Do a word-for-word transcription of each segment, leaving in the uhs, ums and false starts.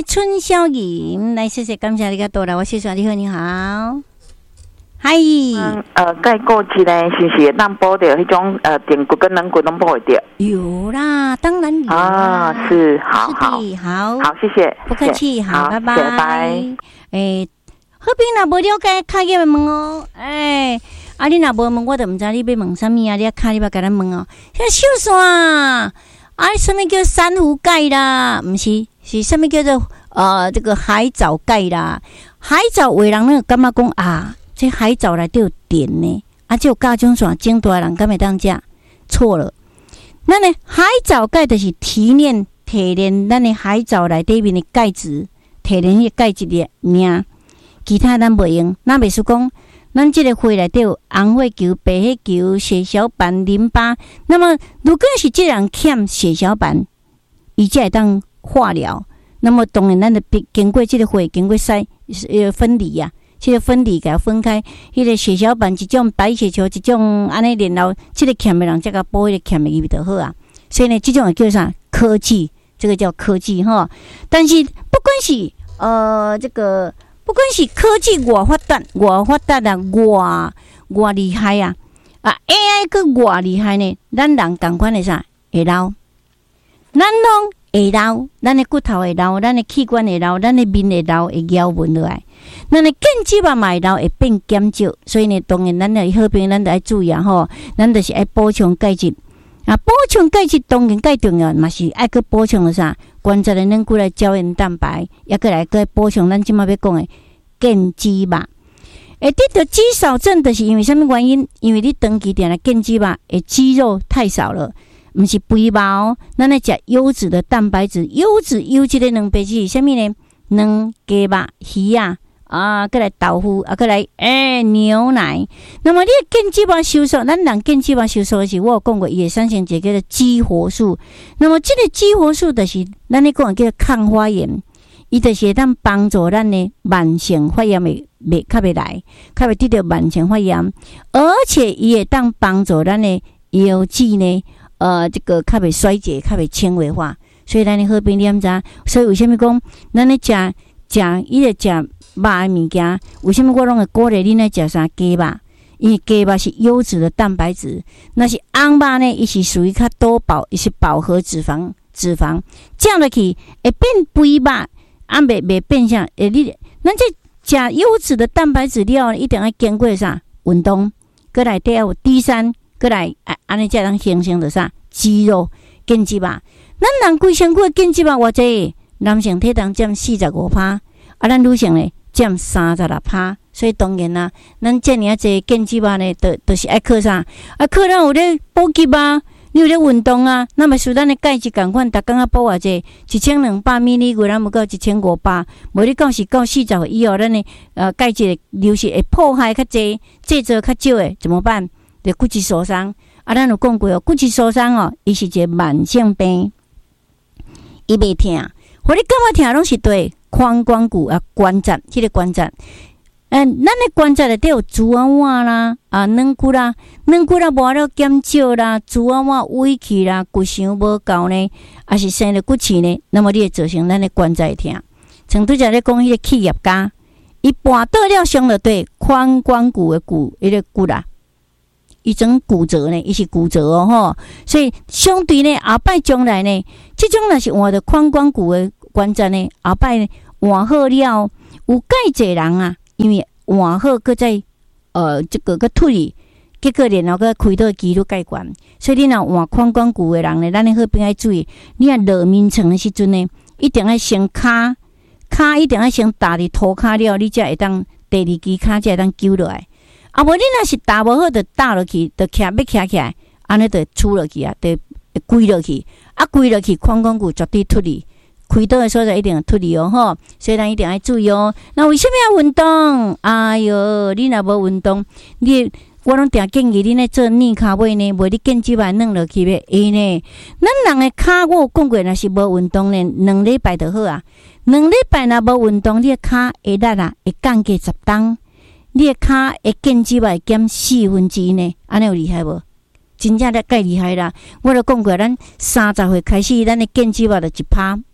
春宵吟，来谢谢感谢你个多来，我谢谢你好，你好，嗨， 嗯呃，介过期呢，是不是咱补到迄种呃电骨跟软骨拢补会到？ 有啦，当然有啦啊，是，好好好， 好，谢谢， 不客气，好， 好拜拜， 拜拜。 诶，好朋若无了解，开个问哦，诶。啊！你若无问，我就毋知你要问啥物啊！你啊卡你要甲咱问哦。遐秀山啊，什么叫珊瑚盖啦？毋是，是什么叫做呃这个海藻盖啦？海藻有人呢感觉讲啊，这海藻内底有电呢，啊，只有甲种线种大人敢会当食？错了，咱的海藻盖就是提炼提炼咱的海藻内底面的钙质，提炼迄钙质的尔，其他咱袂用，咱袂说讲。咱这个血内底有红血球、白血球、血小板、淋巴。那么，如果是这人欠血小板，伊才会当化疗。那么，当然咱就经过这个血，经过筛呃分离啊，这个分离给它分开。迄、那个血小板一种白血球，一种安尼，然后这个欠的人才甲补迄个欠的，伊就好啊。所以呢，这种也叫啥科技？这个叫科技哈。但是不管是呃这个。不管是科技偌发达、偌发达啊、偌偌厉害啊，啊 A I 个偌厉害呢，咱人共款的啥会老，咱拢会老，咱的骨头会老，咱的器官会老，咱的面会老，会咬纹落来，咱的腱肌肉嘛会老，会变减少，所以呢，当然咱的好朋友咱就要注意啊吼，咱就是爱补充钙质啊，补充钙质当然介重要，嘛是爱去补充的啥？关节的软骨来胶原蛋白，也过来个补充咱即马要讲的腱肌肉。会得到肌少症，就是因为什么原因？因为你长期定来腱肌肉的肌肉太少了，不是肥肉哦。咱来食优质的蛋白质，优质优质的蛋白质是什么呢？蛋、鸡肉、鱼啊，啊，过来豆腐，啊，过来诶、欸、牛奶。那么你的腱肌肉收缩，咱人腱肌肉收缩的时，我有讲过，伊会产生一个叫做激活素。那么这个激活素就是咱咧讲叫做抗发炎，伊就是会当帮助咱的慢性发炎的袂较袂来，较袂得到慢性发炎，而且伊会当帮助咱的腰子呢，呃，这个较袂衰竭，较袂纤维化。所以咱的好朋友知，所以为什么讲咱咧食食伊咧食肉的物件？为什么我拢会鼓励你咧食啥鸡肉？因为鸡肉是优质的蛋白质，那是红肉呢，伊是属于较多饱，伊是饱和脂肪，脂肪这样落去会变肥肉，啊，袂袂变啥？诶，你咱这食优质的蛋白质了，一定要经过啥运动？过来底有 D 三，过来啊，安尼才能形成的啥肌肉、腱肌肉。咱人规身躯的腱肌肉偌济？男性体重占四十五趴，啊，咱女性呢占三十六趴。所以当然啦，咱这尔济腱肌肉呢，都都是爱靠啥？啊，靠咱有咧补给啊，你有咧运动啊，那么属咱的钙质共款，逐工啊补偌济，一千两百米哩，咱无到一千五百，无你到是到四十岁以后，咱的呃钙质的流失会破坏较济，制造较少的怎么办？就骨质疏松。啊，咱有讲过哦，骨质疏松哦，伊是一个慢性病，伊袂痛，互你感觉痛拢是对髋关节啊关节，迄、那个关节。诶，咱的关节内底有猪仔碗啦，啊，软骨啦，软骨啦无了减少啦，猪仔碗萎去啦，骨箱无够呢，还是生了骨刺呢，那么你会造成咱的关节痛。像拄则咧讲迄个企业家，伊跋倒了伤了对髋关节的骨，迄个骨啦，伊整骨折呢，伊是骨折哦吼，所以相对呢，后摆将来呢，即种若是换着髋关节的关节呢，后摆呢换好了，有介济人啊。因为换好，搁再呃，这个搁脱离，结果然后搁开刀几率介悬，所以你若换髋关节的人呢，咱咧好边爱注意，你若落眠床的时阵呢，一定要先骹骹一定要先踏伫涂骹了，你才会当第二支骹才会当揪落来。啊，无你若是踏无好，就踏落去，就徛要徛起来，安尼就杵落去啊，就会跪落去，啊跪落去，髋关节绝对脱离。开刀的所在一定要脱离哦，吼，所以咱一定要注意哦。那为什么要运动？哎哟，你若无运动，你我拢定建议你咧做逆骹尾呢，无你腱肌肉软落去要会呢。咱人的骹，我有讲过，若是无运动呢，两礼拜就好啊。两礼拜若无运动，你的骹会力啊，会降低十磅，你的骹的腱肌肉会减四分之一呢，安尼有厉害无？真正咧介厉害啦！我都讲过，咱三十岁开始，咱的腱肌肉就一趴。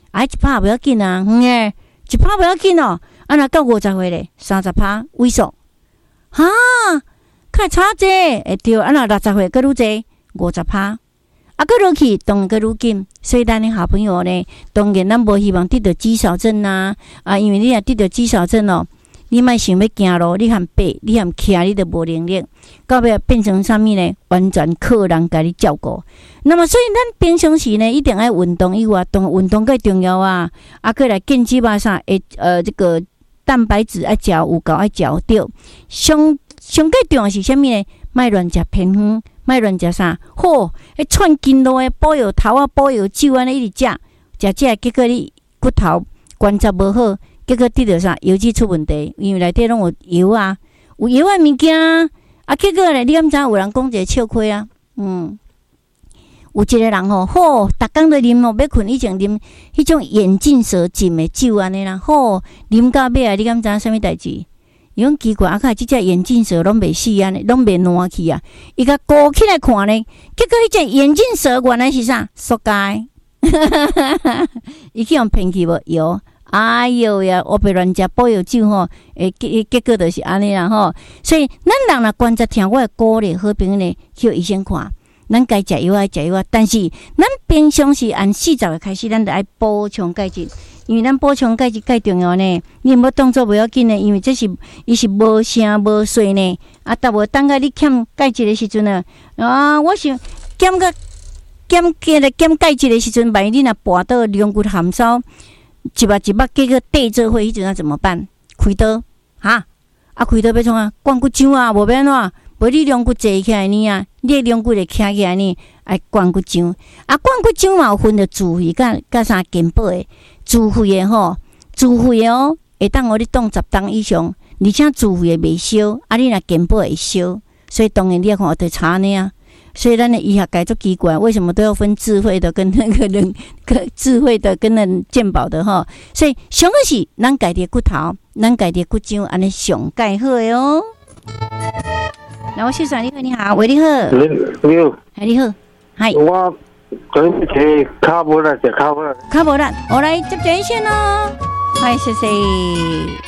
啊，一拍不要紧啊，嗯诶，一拍不要紧哦。啊，若到五十岁咧，三十拍萎缩，哈，较差济，会对。啊，若六十岁搁愈济，五十拍，啊，搁落去当然搁愈紧。所以咱的好朋友呢，当然咱无希望得到肌少症啊，啊，因为你若得到肌少症哦，你莫想要行路，你含爬，你含徛，你都无能力，到尾变成啥物呢？完全靠人家你照顾。那么，所以咱平常时呢，一定要运动以外，动运动更重要啊！啊，过来健肌吧啥？诶，呃，这个蛋白质爱食有够，爱食对。上上最重要是啥物呢？莫乱食偏方，莫乱食啥？好，迄串筋路诶，补药头啊，补药酒安尼一直食，食食，结果你骨头关节无好，结果得到啥？油脂出问题，因为内底拢有油啊，有油诶物件啊。啊，结果咧，你敢知有人讲一个笑亏啊？嗯。有一个人吼，好，逐工都啉吼，要困以前啉迄种眼镜蛇浸的酒安尼啦，好，啉到尾啊，你敢知影啥物代志？伊讲奇怪，啊，看即只眼镜蛇拢袂死安尼，拢袂烂去啊！伊甲勾起来看咧，结果迄只眼镜蛇原来是啥？塑胶，伊去用骗去无药。哎哟呀，我别乱食补药酒吼，诶，结结果就是安尼啦吼。所以咱人若关节疼，我会鼓励好朋友呢去医生看。咱该食药啊，食药啊，但是咱平常时按四十岁开始，咱就爱补充钙质，因为咱补充钙质介重要呢。你无当作不要紧呢，因为这是伊是无声无水呢。啊，但无等下你欠钙质的时阵呢，啊，我想减个减减咧减钙质的时阵，万一你若跋倒龙骨含烧，一目一目结个对做伙，迄阵啊怎么办？开刀哈？啊，开刀要创啊？灌骨浆啊，无变怎？无你龙骨坐起来呢啊，你的龙骨会徛起来呢，爱灌骨浆。啊，灌骨浆嘛有分着自费甲甲啥健保的，自费的吼，自费的哦，会当互你当十档以上，而且自费的袂烧，啊，你若健保会烧，所以当然你要看得查呢啊。所以咱的医学界足奇怪，为什么都要分智慧的跟那个人，个智慧的跟人健保的哈？所以上个是咱家己的骨头，咱家己的骨浆，安尼上介好的哦。那我秀爽你好，你好，喂你好， 你好， 哎你好，嗨， 我跟你卡无啦，就卡无啦， 卡无啦，我来接电线咯，嗨谢谢。